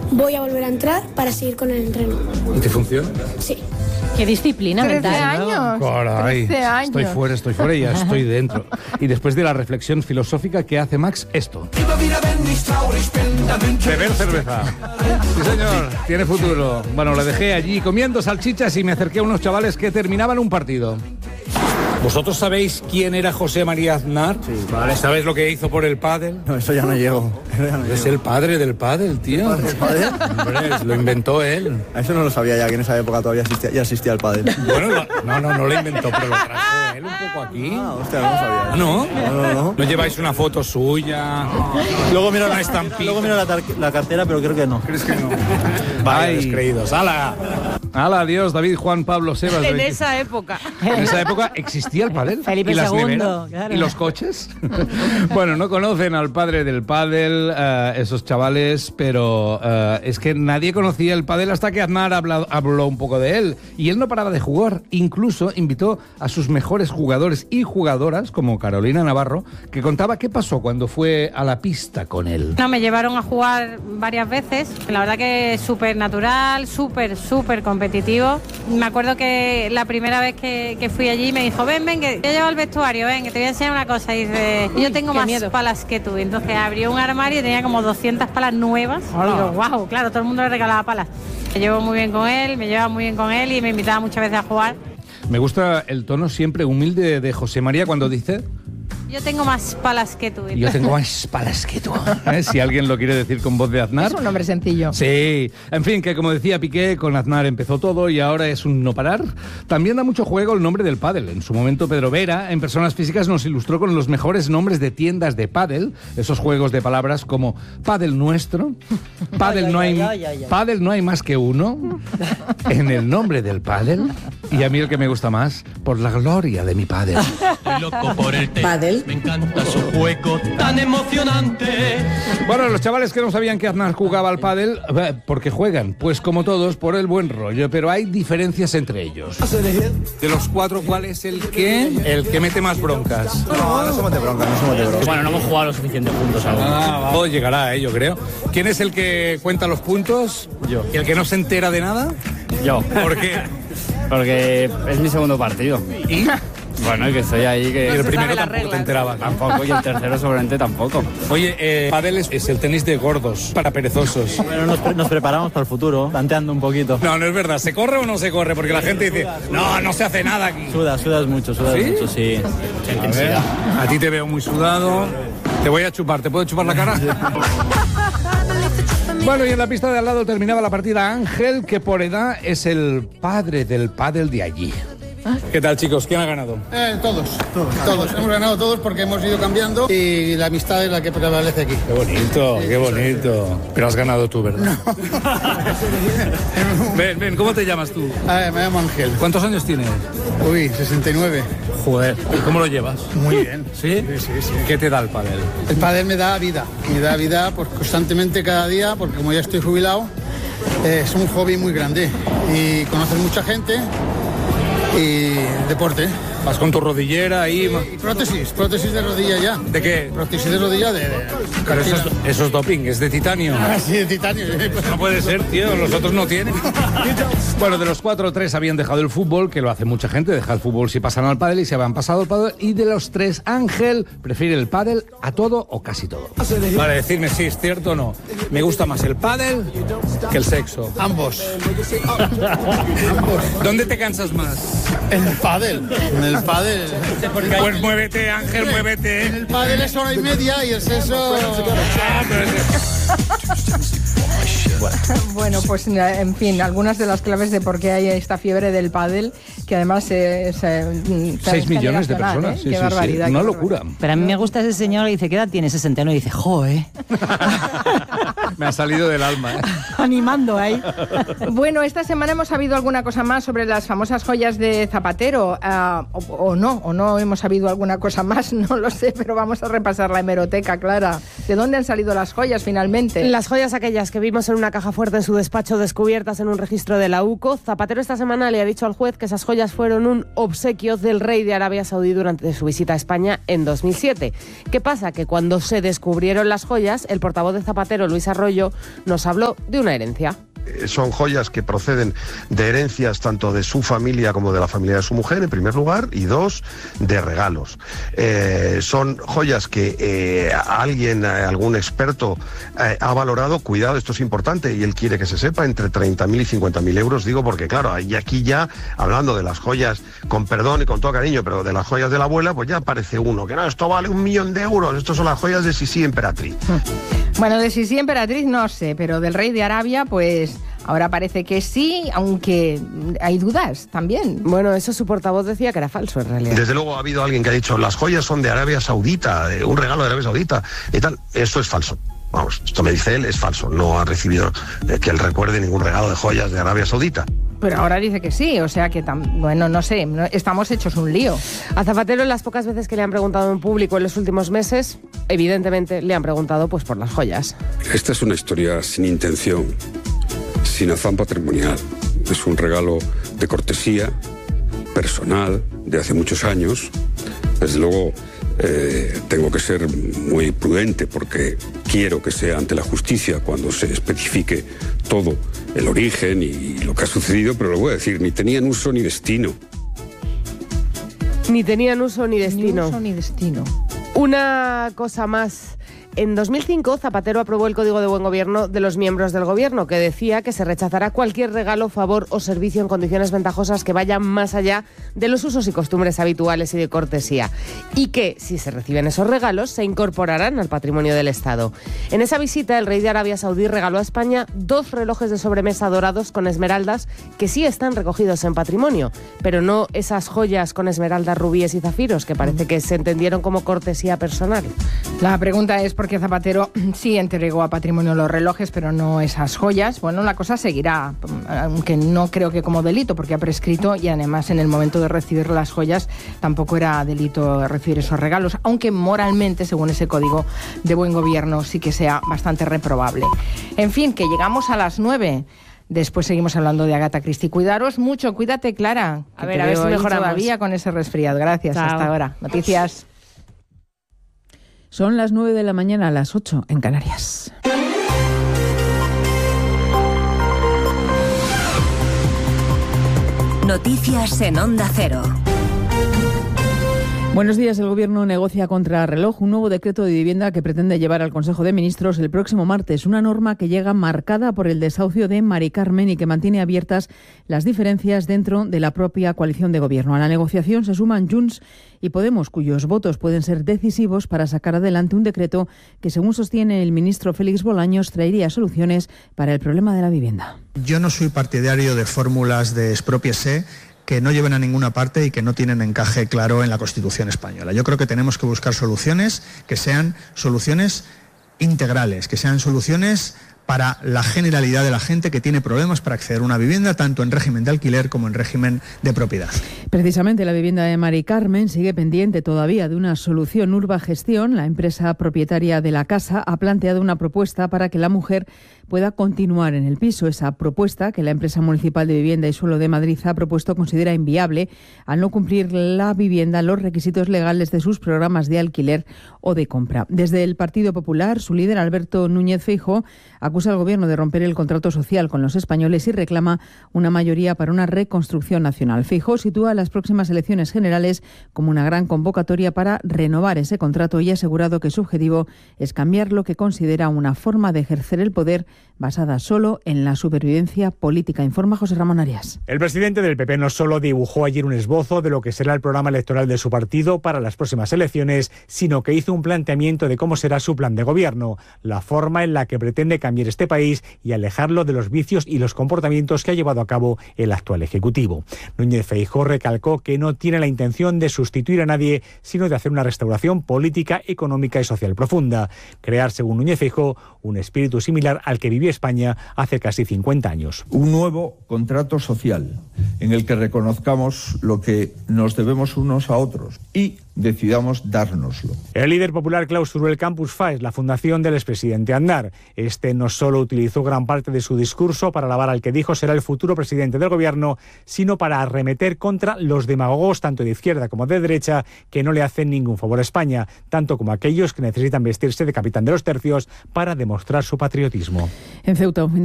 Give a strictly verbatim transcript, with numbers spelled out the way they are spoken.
voy a volver a entrar para seguir con el entreno. ¿Y te funciona? Sí. Qué disciplina mental. trece años. Caray, trece años. estoy fuera, estoy fuera y ya estoy dentro. Y después de la reflexión filosófica que hace Max, esto. Beber cerveza. Sí, señor, tiene futuro. Bueno, le dejé allí comiendo salchichas y me acerqué a unos chavales que terminaban un partido. ¿Vosotros sabéis quién era José María Aznar? Sí, vale. ¿Sabéis lo que hizo por el pádel? No, eso ya no llego. Ya no Es llego. el padre del pádel, tío. ¿El padre del pádel? Hombre, lo inventó él. Eso no lo sabía ya, que en esa época todavía existía, ya existía el pádel. Bueno, lo- no, no, no lo inventó, pero lo trajo él un poco aquí. Ah, hostia, no lo sabía. Ah, ¿no? No, no, no. ¿No lleváis una foto suya? Luego miro, Una la, estampita. luego miro la, tar- la cartera, pero creo que no. ¿Crees que no? Vaya descreídos. ¡Hala! ¡Hala, adiós, David, Juan, Pablo, Sebas! En David. esa época. En esa época existía el pádel. Felipe ¿Y las segundo, neveras? claro. ¿Y los coches? Bueno, no conocen al padre del pádel, eh, esos chavales, pero eh, es que nadie conocía el pádel hasta que Aznar hablado- habló un poco de él. Y él no paraba de jugar. Incluso invitó a sus mejores jugadores y jugadoras, como Carolina Navarro, que contaba qué pasó cuando fue a la pista con él. No, me llevaron a jugar varias veces. La verdad que es súper natural, súper, súper competitivo. Me acuerdo que la primera vez que, que fui allí me dijo, ven, ven, que yo llevo el vestuario, ven, que te voy a enseñar una cosa. Y dice, yo tengo qué más miedo. palas que tú. Entonces abrió un armario y tenía como doscientas palas nuevas. Hola. Y digo, wow, claro, todo el mundo le regalaba palas. Me llevo muy bien con él, me llevaba muy bien con él y me invitaba muchas veces a jugar. Me gusta el tono siempre humilde de José María cuando dice... Yo tengo más palas que tú. Yo tengo más palas que tú. ¿Eh? Si alguien lo quiere decir con voz de Aznar. Es un nombre sencillo. Sí, en fin, que como decía Piqué, con Aznar empezó todo y ahora es un no parar. También da mucho juego el nombre del pádel. En su momento Pedro Vera, en Personas Físicas, nos ilustró con los mejores nombres de tiendas de pádel, esos juegos de palabras como Pádel Nuestro, Pádel no hay, ay, ay, ay. Pádel no hay más que uno, en el nombre del pádel, y a mí el que me gusta más, por la gloria de mi pádel. Estoy loco por el té. Pádel. Me encanta su juego tan emocionante. Bueno, los chavales que no sabían que Aznar jugaba al pádel, eh, ¿por qué juegan? Pues como todos, por el buen rollo, pero hay diferencias entre ellos. De los cuatro, ¿cuál es el que el que mete más broncas? No, no somos de bronca, no somos de bronca. Bueno, no hemos jugado lo suficiente juntos aún. Ah, todo llegará, eh, yo creo. ¿Quién es el que cuenta los puntos? Yo. ¿Y el que no se entera de nada? Yo, ¿Por qué? porque es mi segundo partido. ¿Y? Bueno, y que estoy ahí Y que... el se primero sabe las tampoco te reglas. enterabas. Tampoco, y el tercero seguramente tampoco. Oye, eh, pádel es, es el tenis de gordos, para perezosos. Bueno, nos, pre- nos preparamos para el futuro, tanteando un poquito. No, no es verdad. ¿Se corre o no se corre? Porque la gente dice, no, no se hace nada aquí. Sudas, sudas mucho, sudas ¿Sí? mucho, sí. Mucha A ver, intensidad. a ti te veo muy sudado. Te voy a chupar. ¿Te puedo chupar la cara? Bueno, y en la pista de al lado terminaba la partida Ángel, que por edad es el padre del pádel de allí. ¿Qué tal, chicos? ¿Quién ha ganado? Eh, todos, todos, todos. Hemos ganado todos porque hemos ido cambiando y la amistad es la que prevalece aquí. Qué bonito, qué bonito. Pero has ganado tú, ¿verdad? Ven, ven, ¿cómo te llamas tú? Ah, me llamo Ángel. ¿Cuántos años tienes? Uy, sesenta y nueve. Joder, ¿y cómo lo llevas? Muy bien. ¿Sí? Sí, sí, sí. ¿Qué te da el pádel? El pádel me da vida, me da vida pues, constantemente cada día porque como ya estoy jubilado, eh, es un hobby muy grande y conoces mucha gente y deporte. Vas con tu rodillera ahí. Y prótesis, prótesis de rodilla ya. ¿De qué? Prótesis de rodilla de... de Claro, eso es, eso es doping, es de titanio. Ah, sí, de titanio. No puede ser, tío, los otros no tienen. Bueno, de los cuatro, tres habían dejado el fútbol, que lo hace mucha gente, deja el fútbol si pasan al pádel y se habían pasado al pádel. Y de los tres, Ángel prefiere el pádel a todo o casi todo. Vale, decirme si es cierto o no. Me gusta más el pádel que el sexo. Ambos. ¿Dónde te cansas más? En el pádel. En el pádel. Pues muévete, Ángel, En muévete. el pádel es hora y media y el sexo... Bueno, pues en fin, algunas de las claves de por qué hay esta fiebre del pádel, que además es... Eh, Seis millones de generacional, personas, ¿eh? sí, Qué sí, barbaridad. sí. Una qué locura. Pero a mí me gusta ese señor que dice, ¿qué edad tiene? sesenta y nueve y dice, ¡joe! Me ha salido del alma, ¿eh? Animando ahí. Bueno, esta semana hemos sabido alguna cosa más sobre las famosas joyas de Zapatero, uh, o, o no, o no hemos sabido alguna cosa más, no lo sé, pero vamos a repasar la hemeroteca, Clara. ¿De dónde han salido las joyas finalmente? Las joyas aquellas que vimos en una caja fuerte en su despacho descubiertas en un registro de la U C O. Zapatero esta semana le ha dicho al juez que esas joyas joyas fueron un obsequio del rey de Arabia Saudí durante su visita a España en dos mil siete. ¿Qué pasa? Que cuando se descubrieron las joyas, el portavoz de Zapatero, Luis Arroyo, nos habló de una herencia. Son joyas que proceden de herencias tanto de su familia como de la familia de su mujer, en primer lugar, y dos, de regalos. Eh, son joyas que eh, alguien, eh, algún experto eh, ha valorado, cuidado, esto es importante, y él quiere que se sepa, entre treinta mil y cincuenta mil euros, digo, porque claro, y aquí ya, hablando de las joyas, con perdón y con todo cariño, pero de las joyas de la abuela, pues ya aparece uno, que no, esto vale un millón de euros, estos son las joyas de Sisi Emperatriz. Bueno, de Sisi Emperatriz no sé, pero del rey de Arabia, pues ahora parece que sí, aunque hay dudas también. Bueno, eso su portavoz decía que era falso en realidad. Desde luego ha habido alguien que ha dicho, las joyas son de Arabia Saudita, de un regalo de Arabia Saudita y tal. Esto es falso. Vamos, esto me dice él, es falso. No ha recibido eh, que él recuerde ningún regalo de joyas de Arabia Saudita. Pero ahora dice que sí, o sea que, tam- bueno, no sé, no, estamos hechos un lío. A Zapatero, las pocas veces que le han preguntado en público en los últimos meses, evidentemente le han preguntado pues por las joyas. Esta es una historia sin intención, sin afán patrimonial. Es un regalo de cortesía, personal, de hace muchos años. Desde luego, eh, tengo que ser muy prudente porque quiero que sea ante la justicia cuando se especifique todo el origen y lo que ha sucedido, pero lo voy a decir, ni tenían uso ni destino. Ni tenían uso ni destino. Ni uso ni destino. Una cosa más. En dos mil cinco, Zapatero aprobó el Código de Buen Gobierno de los miembros del Gobierno, que decía que se rechazará cualquier regalo, favor o servicio en condiciones ventajosas que vayan más allá de los usos y costumbres habituales y de cortesía. Y que, si se reciben esos regalos, se incorporarán al patrimonio del Estado. En esa visita, el rey de Arabia Saudí regaló a España dos relojes de sobremesa dorados con esmeraldas que sí están recogidos en patrimonio, pero no esas joyas con esmeraldas, rubíes y zafiros que parece que se entendieron como cortesía personal. La pregunta es por qué Zapatero sí entregó a patrimonio los relojes, pero no esas joyas. Bueno, la cosa seguirá, aunque no creo que como delito, porque ha prescrito y además en el momento de recibir las joyas tampoco era delito recibir esos regalos, aunque moralmente, según ese Código de Buen Gobierno, sí que sea bastante reprobable. En fin, que llegamos a las nueve. Después seguimos hablando de Agatha Christie. Cuidaros mucho, cuídate, Clara. A ver, a ver si mejoramos todavía con ese resfriado. Gracias, Chao. Hasta ahora. Noticias. Son las nueve de la mañana, a las ocho en Canarias. Noticias en Onda Cero. Buenos días. El Gobierno negocia contra reloj un nuevo decreto de vivienda que pretende llevar al Consejo de Ministros el próximo martes. Una norma que llega marcada por el desahucio de Mari Carmen y que mantiene abiertas las diferencias dentro de la propia coalición de Gobierno. A la negociación se suman Junts y Podemos, cuyos votos pueden ser decisivos para sacar adelante un decreto que, según sostiene el ministro Félix Bolaños, traería soluciones para el problema de la vivienda. Yo no soy partidario de fórmulas de expropiese que no lleven a ninguna parte y que no tienen encaje claro en la Constitución española. Yo creo que tenemos que buscar soluciones que sean soluciones integrales, que sean soluciones para la generalidad de la gente que tiene problemas para acceder a una vivienda, tanto en régimen de alquiler como en régimen de propiedad. Precisamente la vivienda de Mari Carmen sigue pendiente todavía de una solución. Urba Gestión, la empresa propietaria de la casa, ha planteado una propuesta para que la mujer pueda continuar en el piso. Esa propuesta, que la empresa municipal de vivienda y suelo de Madrid ha propuesto, considera inviable al no cumplir la vivienda los requisitos legales de sus programas de alquiler o de compra. Desde el Partido Popular, su líder, Alberto Núñez Feijóo, acusa al Gobierno de romper el contrato social con los españoles y reclama una mayoría para una reconstrucción nacional. Feijóo sitúa las próximas elecciones generales como una gran convocatoria para renovar ese contrato y ha asegurado que su objetivo es cambiar lo que considera una forma de ejercer el poder basada solo en la supervivencia política. Informa José Ramón Arias. El presidente del P P no solo dibujó ayer un esbozo de lo que será el programa electoral de su partido para las próximas elecciones, sino que hizo un planteamiento de cómo será su plan de gobierno, la forma en la que pretende cambiar este país y alejarlo de los vicios y los comportamientos que ha llevado a cabo el actual Ejecutivo. Núñez Feijóo recalcó que no tiene la intención de sustituir a nadie, sino de hacer una restauración política, económica y social profunda. Crear, según Núñez Feijóo, un espíritu similar al que vivió España hace casi cincuenta años. Un nuevo contrato social en el que reconozcamos lo que nos debemos unos a otros y decidamos dárnoslo. El líder popular clausuró el Campus Faes, la fundación del expresidente Aznar. Este no solo utilizó gran parte de su discurso para alabar al que dijo será el futuro presidente del gobierno, sino para arremeter contra los demagogos, tanto de izquierda como de derecha, que no le hacen ningún favor a España, tanto como aquellos que necesitan vestirse de capitán de los tercios para demostrar su patriotismo. En Ceuta,